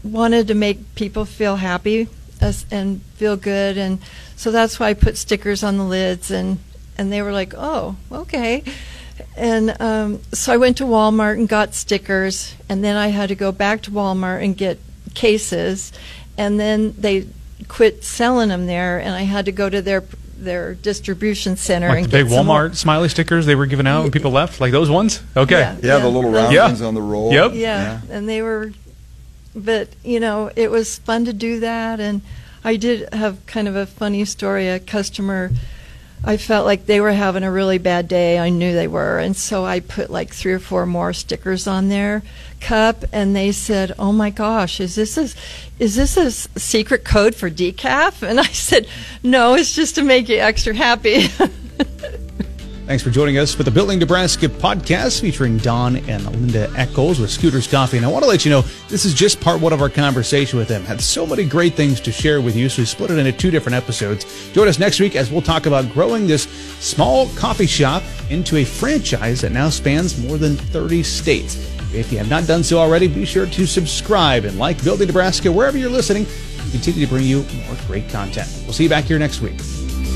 wanted to make people feel happy and feel good, and so that's why I put stickers on the lids, and they were like, oh, okay. And so I went to Walmart and got stickers, and then I had to go back to Walmart and get cases, and then they quit selling them there, and I had to go to their distribution center like and the get big some more. Walmart smiley stickers they were giving out when people left, like those ones. Okay. Yeah. The little round ones on the roll. Yep. Yeah, and they were, but it was fun to do that, and I did have kind of a funny story. A customer, I felt like they were having a really bad day. I knew they were, and so I put like 3 or 4 more stickers on their cup, and they said, "Oh my gosh, is this a secret code for decaf?" And I said, "No, it's just to make you extra happy." Thanks for joining us for the Building Nebraska podcast featuring Don and Linda Echols with Scooters Coffee. And I want to let you know, this is just part 1 of our conversation with them. Had so many great things to share with you, so we split it into 2 different episodes. Join us next week as we'll talk about growing this small coffee shop into a franchise that now spans more than 30 states. If you have not done so already, be sure to subscribe and like Building Nebraska wherever you're listening. We continue to bring you more great content. We'll see you back here next week.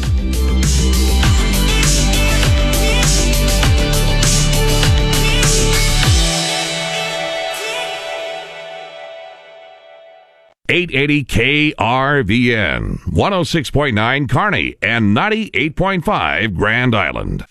.880 KRVN, 106.9 Kearney, and 98.5 Grand Island.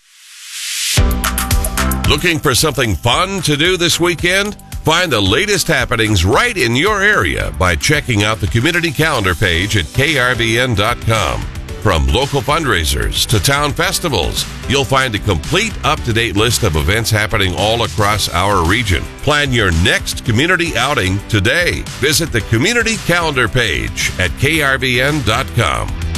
Looking for something fun to do this weekend? Find the latest happenings right in your area by checking out the community calendar page at krvn.com. From local fundraisers to town festivals, you'll find a complete up-to-date list of events happening all across our region. Plan your next community outing today. Visit the community calendar page at krvn.com.